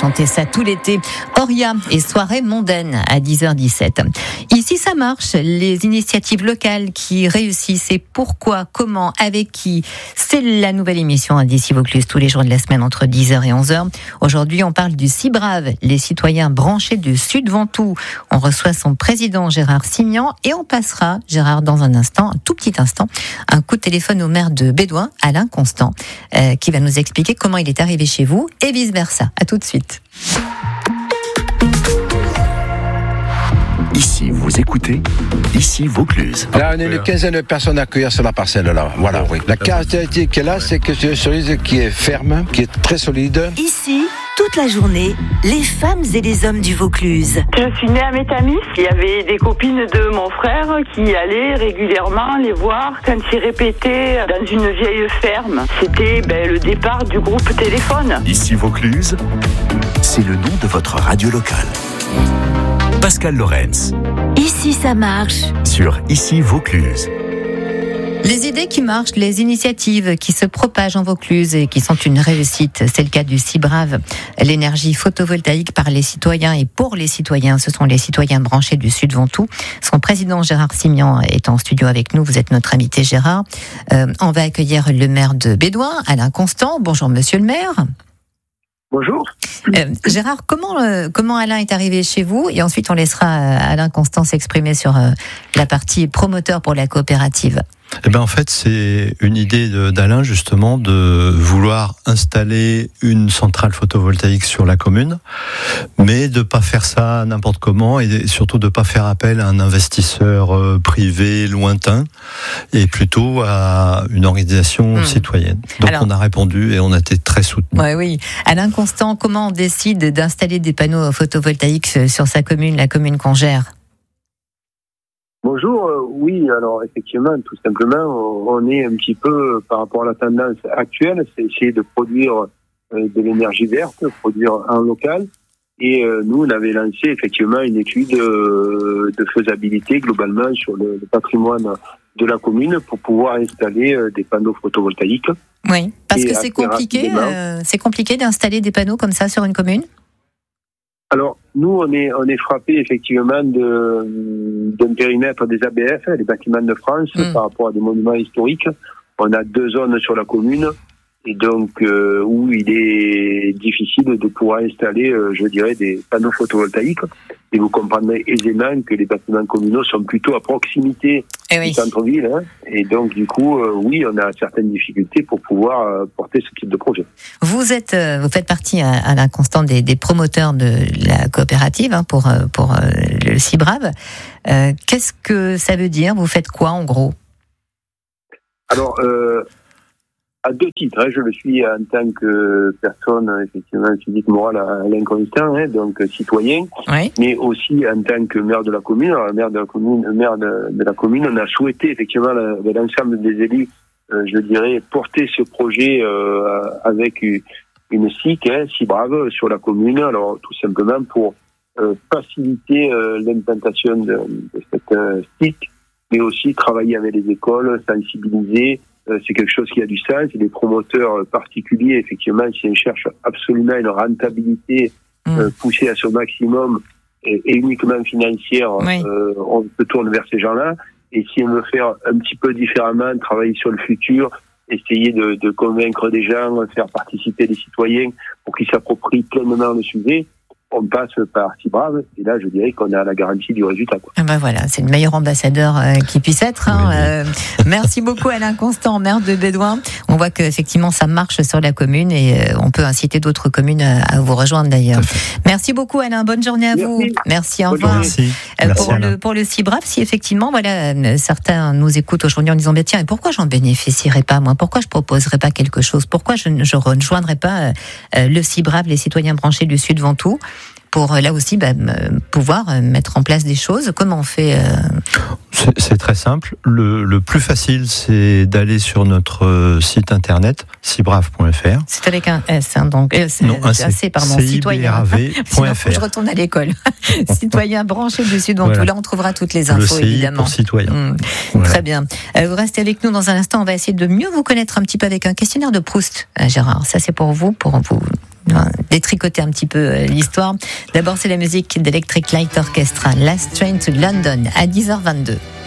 chanter ça tout l'été. Oria et soirée mondaine à 10h17. Ici, ça marche. Les initiatives locales qui réussissent et pourquoi, comment, avec qui. C'est la nouvelle émission d'Ici Vaucluse tous les jours de la semaine entre 10h et 11h. Aujourd'hui, on parle du CIBRAV, les citoyens branchés du Sud Ventoux. On reçoit son président Gérard Simian et on passera, Gérard, dans un instant, un tout petit instant, un coup de téléphone au maire de Bédoin, Alain Constant, qui va nous expliquer comment il est arrivé chez vous et vice-versa. À tout de suite. Ici, vous écoutez, ici Vaucluse. Là, on est une quinzaine de personnes à accueillir sur la parcelle, là. Voilà. La caractéristique qu'elle a, c'est que c'est une cerise qui est ferme, qui est très solide. Ici, toute la journée, les femmes et les hommes du Vaucluse. Je suis née à Métamis. Il y avait des copines de mon frère qui allaient régulièrement les voir quand ils répétaient dans une vieille ferme. C'était le départ du groupe Téléphone. Ici Vaucluse, c'est le nom de votre radio locale. Pascal Lorenz. Ici, ça marche. Sur Ici Vaucluse. Les idées qui marchent, les initiatives qui se propagent en Vaucluse et qui sont une réussite, c'est le cas du CIBRAV, l'énergie photovoltaïque par les citoyens et pour les citoyens, ce sont les citoyens branchés du Sud Ventoux. Son président Gérard Simian est en studio avec nous, vous êtes notre invité Gérard. On va accueillir le maire de Bédoin, Alain Constant. Bonjour monsieur le maire. Bonjour. Gérard, comment Alain est arrivé chez vous? Et ensuite, on laissera Alain Constant s'exprimer sur la partie promoteur pour la coopérative. En fait, c'est une idée d'Alain, justement, de vouloir installer une centrale photovoltaïque sur la commune, mais de pas faire ça n'importe comment et surtout de pas faire appel à un investisseur privé lointain et plutôt à une organisation citoyenne. Donc, on a répondu et on a été très soutenus. Oui. Alain Constant, comment on décide d'installer des panneaux photovoltaïques sur sa commune, la commune qu'on gère? Bonjour, oui, alors effectivement, tout simplement, on est un petit peu, par rapport à la tendance actuelle, c'est essayer de produire de l'énergie verte, produire en local. Et nous, on avait lancé effectivement une étude de faisabilité globalement sur le patrimoine de la commune pour pouvoir installer des panneaux photovoltaïques. Oui, parce que c'est compliqué d'installer des panneaux comme ça sur une commune. Alors, nous, on est frappé effectivement d'un périmètre des ABF, les bâtiments de France, par rapport à des monuments historiques. On a 2 zones sur la commune, et donc où il est difficile de pouvoir installer, je dirais, des panneaux photovoltaïques. Et vous comprendrez aisément que les bâtiments communaux sont plutôt à proximité du centre-ville. Et donc, du coup, oui, on a certaines difficultés pour pouvoir porter ce type de projet. Vous faites partie, Alain Constant, des promoteurs de la coopérative pour le CIBRAV. Qu'est-ce que ça veut dire? Vous faites quoi, en gros? Alors, à 2 titres, je le suis en tant que personne, effectivement, physique, morale, Alain Constant, donc citoyen, mais aussi en tant que maire de la commune. Alors, maire de la commune, on a souhaité, effectivement, l'ensemble des élus, je dirais, porter ce projet avec une SIC, CIBRAV, sur la commune. Alors, tout simplement pour faciliter l'implantation de cette SIC, mais aussi travailler avec les écoles, sensibiliser. C'est quelque chose qui a du sens. Les promoteurs particuliers, effectivement, si on cherche absolument une rentabilité poussée à son maximum et uniquement financière, on se tourne vers ces gens-là. Et si on veut faire un petit peu différemment, travailler sur le futur, essayer de convaincre des gens, faire participer les citoyens pour qu'ils s'approprient pleinement le sujet, on passe par CIBRAV, et là je dirais qu'on a la garantie du résultat. Voilà, c'est le meilleur ambassadeur qui puisse être. Merci beaucoup Alain Constant, maire de Bédoin. On voit qu'effectivement ça marche sur la commune et on peut inciter d'autres communes à vous rejoindre d'ailleurs. Merci beaucoup Alain, bonne journée à vous. Merci, au revoir. Pour le CIBRAV, si effectivement certains nous écoutent aujourd'hui en disant tiens, et pourquoi j'en bénéficierais pas moi? Pourquoi je proposerais pas quelque chose? Pourquoi je ne rejoindrais pas le CIBRAV, les citoyens branchés du Sud Ventoux, pour là aussi pouvoir mettre en place des choses? Comment on fait C'est très simple. Le plus facile, c'est d'aller sur notre site internet, cibrav.fr. C'est avec un S, donc CIBRAV.fr. Je retourne à l'école. Citoyens branchés du Sud Ventoux. Là, on trouvera toutes les infos, évidemment. Pour citoyens. Très bien. Vous restez avec nous dans un instant. On va essayer de mieux vous connaître un petit peu avec un questionnaire de Proust, Gérard. Ça, c'est pour vous détricoter un petit peu l'histoire. D'abord, c'est la musique d'Electric Light Orchestra, Last Train to London, à 10h22.